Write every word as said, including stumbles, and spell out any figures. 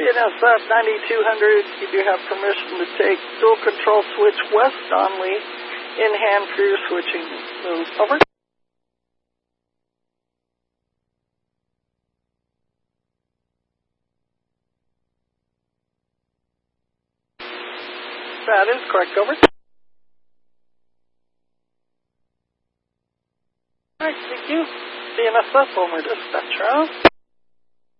C N S F ninety-two hundred, you do have permission to take dual control switch west Donley in hand for your switching move. Over. That is correct. Over. Alright, thank you. C N S F, Homer Dispatcher.